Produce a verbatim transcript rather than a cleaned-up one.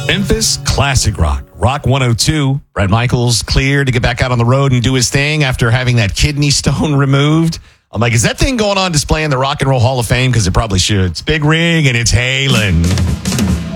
Memphis Classic Rock. Rock one oh two. Bret Michaels cleared to get back out on the road and do his thing after having that kidney stone removed. I'm like, is that thing going on display in the Rock and Roll Hall of Fame? Because it probably should. It's Big Rig and it's Halen.